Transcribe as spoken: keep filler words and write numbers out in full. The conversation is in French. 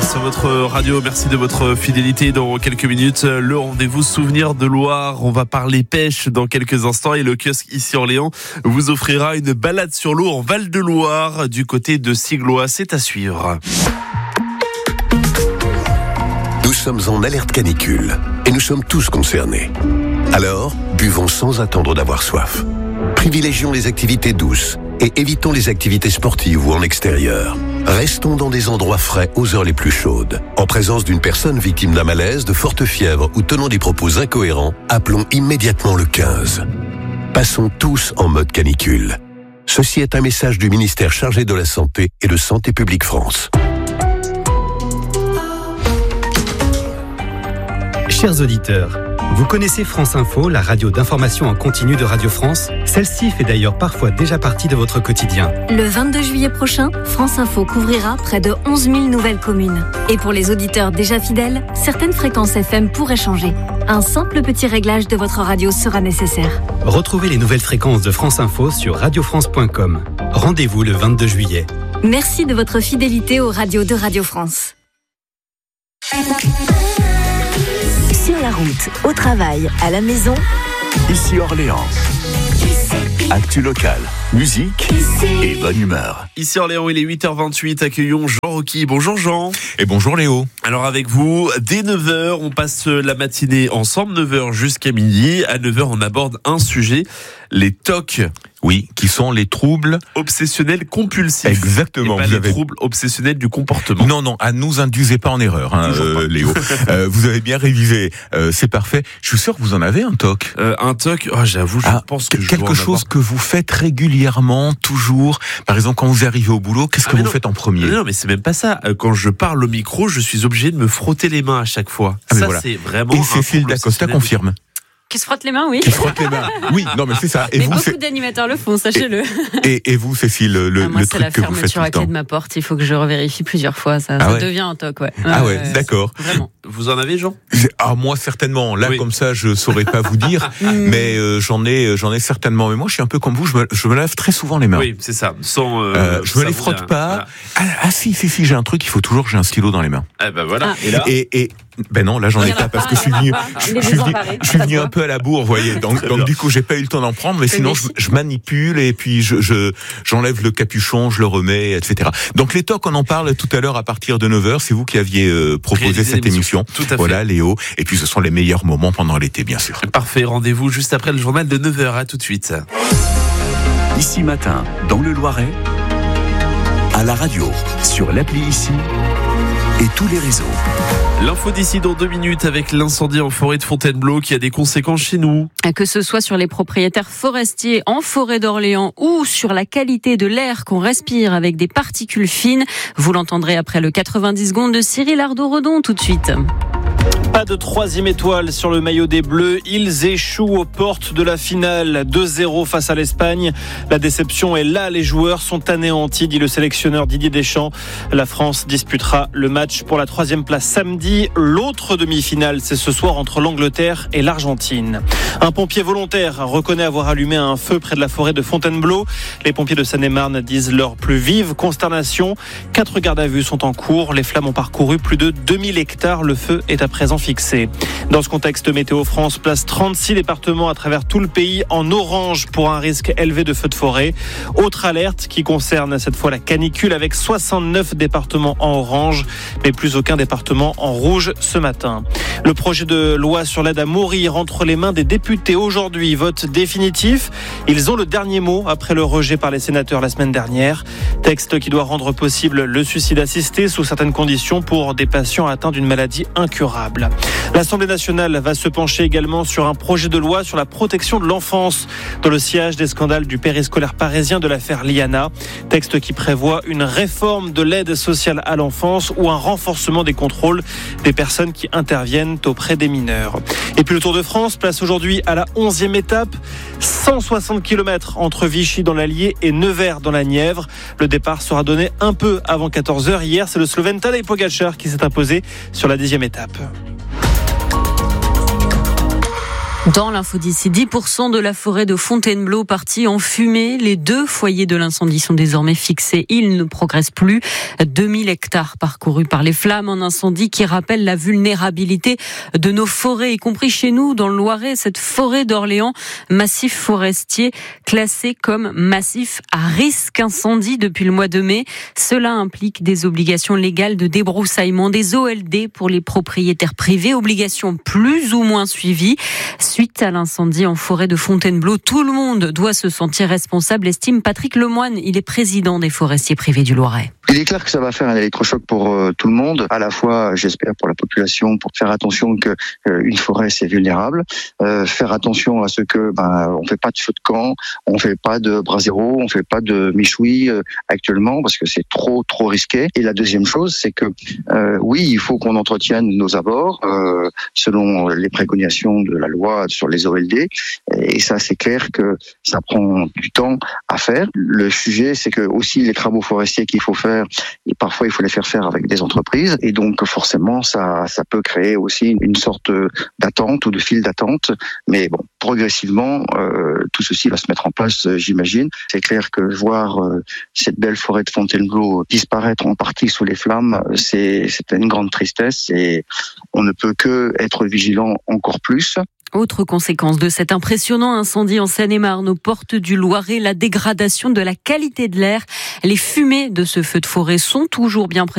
sur votre radio. Merci de votre fidélité. Dans quelques minutes, le rendez-vous souvenir de Loire. On va parler pêche dans quelques instants et le kiosque ici Orléans vous offrira une balade sur l'eau en Val-de-Loire du côté de Siglois. C'est à suivre. Nous sommes en alerte canicule et nous sommes tous concernés. Alors, buvons sans attendre d'avoir soif. Privilégions les activités douces et évitons les activités sportives ou en extérieur. Restons dans des endroits frais aux heures les plus chaudes. En présence d'une personne victime d'un malaise, de forte fièvre ou tenant des propos incohérents, appelons immédiatement le quinze. Passons tous en mode canicule. Ceci est un message du ministère chargé de la Santé et de Santé publique France. Chers auditeurs, vous connaissez France Info, la radio d'information en continu de Radio France? Celle-ci fait d'ailleurs parfois déjà partie de votre quotidien. Le vingt-deux juillet prochain, France Info couvrira près de onze mille nouvelles communes. Et pour les auditeurs déjà fidèles, certaines fréquences F M pourraient changer. Un simple petit réglage de votre radio sera nécessaire. Retrouvez les nouvelles fréquences de France Info sur radio france point com. Rendez-vous le vingt-deux juillet. Merci de votre fidélité aux radios de Radio France. Sur la route, au travail, à la maison. Ici Orléans. Actu locale, musique et bonne humeur. Ici Orléans, il est huit heures vingt-huit. Accueillons Jean Rocky. Bonjour Jean. Et bonjour Léo. Alors avec vous, dès neuf heures, on passe la matinée ensemble, neuf heures jusqu'à midi. À neuf heures, on aborde un sujet, les T O C. Oui, qui sont les troubles obsessionnels compulsifs. Exactement. Et pas vous les avez... troubles obsessionnels du comportement. Non, non, ah, nous induisez pas en erreur, hein, euh, Léo. euh, vous avez bien révisé, euh, c'est parfait. Je suis sûr que vous en avez un T O C. Euh, un T O C, oh, j'avoue, je ah, pense que je quelque dois en chose avoir. que vous faites régulièrement, toujours. Par exemple, quand vous arrivez au boulot, qu'est-ce ah, que vous non. faites en premier? Non, mais c'est même pas ça. Quand je parle au micro, je suis obligé de me frotter les mains à chaque fois. Ah, ça, voilà. c'est vraiment. Et Cécile Dacosta confirme. Qui se frotte les mains, oui. Qui se frotte les mains. Oui, non, mais c'est ça. Et mais vous, beaucoup c'est... d'animateurs le font, sachez-le. Et, et vous, Cécile, le, ah, moi, le c'est truc la que vous faites fermeture tout à le clé temps. de ma porte. Il faut que je revérifie plusieurs fois. Ça, ah ça ouais. devient un toc, ouais. Ah ouais, euh, d'accord. Vraiment. Vous en avez, Jean? Ah, moi, certainement. Là, oui. comme ça, je saurais pas vous dire. mais euh, j'en ai, j'en ai certainement. Mais moi, je suis un peu comme vous. Je me, je me lave très souvent les mains. Oui, c'est ça. Sans. Euh, euh, je me les frotte pas. Voilà. Ah, ah, si, si, si, j'ai un truc. Il faut toujours que j'ai un stylo dans les mains. Eh ben voilà. Ah. Et là. Et, et ben non, là, j'en ai pas parce que je suis venu. Je suis venu, je suis venu un peu à la bourre, vous voyez. Donc, donc du coup, j'ai pas eu le temps d'en prendre. Mais sinon, je, je manipule et puis je, je, j'enlève le capuchon, je le remets, et cetera. Donc les T O C, on en parle tout à l'heure à partir de neuf heures. C'est vous qui aviez euh, proposé Réalisé cette émission. Tout à fait. Voilà, Léo. Et puis ce sont les meilleurs moments pendant l'été, bien sûr. Parfait. Rendez-vous juste après le journal de neuf heures. À tout de suite. Ici Matin, dans le Loiret, à la radio, sur l'appli Ici et tous les réseaux. L'info d'ici dans deux minutes avec l'incendie en forêt de Fontainebleau qui a des conséquences chez nous. Que ce soit sur les propriétaires forestiers en forêt d'Orléans ou sur la qualité de l'air qu'on respire avec des particules fines. Vous l'entendrez après le quatre-vingt-dix secondes de Cyril Ardo-Redon tout de suite. Pas de troisième étoile sur le maillot des Bleus. Ils échouent aux portes de la finale. deux zéro face à l'Espagne. La déception est là. Les joueurs sont anéantis, dit le sélectionneur Didier Deschamps. La France disputera le match pour la troisième place samedi. L'autre demi-finale, c'est ce soir entre l'Angleterre et l'Argentine. Un pompier volontaire reconnaît avoir allumé un feu près de la forêt de Fontainebleau. Les pompiers de Seine-et-Marne disent leur plus vive consternation. Quatre gardes à vue sont en cours. Les flammes ont parcouru plus de deux mille hectares. Le feu est à présent fixé. Dans ce contexte, Météo France place trente-six départements à travers tout le pays en orange pour un risque élevé de feux de forêt. Autre alerte qui concerne cette fois la canicule avec soixante-neuf départements en orange, mais plus aucun département en rouge ce matin. Le projet de loi sur l'aide à mourir entre les mains des députés aujourd'hui, vote définitif. Ils ont le dernier mot après le rejet par les sénateurs la semaine dernière. Texte qui doit rendre possible le suicide assisté sous certaines conditions pour des patients atteints d'une maladie incurable. L'Assemblée nationale va se pencher également sur un projet de loi sur la protection de l'enfance dans le sillage des scandales du périscolaire parisien de l'affaire Liana. Texte qui prévoit une réforme de l'aide sociale à l'enfance ou un renforcement des contrôles des personnes qui interviennent auprès des mineurs. Et puis le Tour de France place aujourd'hui à la onzième étape, cent soixante kilomètres entre Vichy dans l'Allier et Nevers dans la Nièvre. Le départ sera donné un peu avant quatorze heures. Hier, c'est le Slovène Tadej Pogačar qui s'est imposé sur la dixième étape. Dans l'info d'ici, dix pour cent de la forêt de Fontainebleau partie en fumée. Les deux foyers de l'incendie sont désormais fixés. Ils ne progressent plus. deux mille hectares parcourus par les flammes. Un incendie qui rappelle la vulnérabilité de nos forêts, y compris chez nous, dans le Loiret. Cette forêt d'Orléans, massif forestier, classé comme massif à risque incendie depuis le mois de mai. Cela implique des obligations légales de débroussaillement, des O L D pour les propriétaires privés. Obligations plus ou moins suivies. Suite à l'incendie en forêt de Fontainebleau, tout le monde doit se sentir responsable, estime Patrick Lemoine. Il est président des forestiers privés du Loiret. Il est clair que ça va faire un électrochoc pour euh, tout le monde, à la fois, j'espère, pour la population, pour faire attention que euh, une forêt c'est vulnérable, euh, faire attention à ce que ben on fait pas de feu de camp, on fait pas de brasero, on fait pas de michoui euh, actuellement parce que c'est trop trop risqué. Et la deuxième chose, c'est que euh, oui, il faut qu'on entretienne nos abords euh, selon les préconisations de la loi sur les O L D. Et ça, c'est clair que ça prend du temps à faire. Le sujet, c'est que aussi les travaux forestiers qu'il faut faire, et parfois il faut les faire faire avec des entreprises, et donc forcément ça ça peut créer aussi une sorte d'attente ou de file d'attente, mais bon, progressivement euh, tout ceci va se mettre en place, j'imagine. C'est clair que voir euh, cette belle forêt de Fontainebleau disparaître en partie sous les flammes, c'est c'est une grande tristesse et on ne peut que être vigilant encore plus. Autre conséquence de cet impressionnant incendie en Seine-et-Marne, aux portes du Loiret, la dégradation de la qualité de l'air. Les fumées de ce feu de forêt sont toujours bien présentes.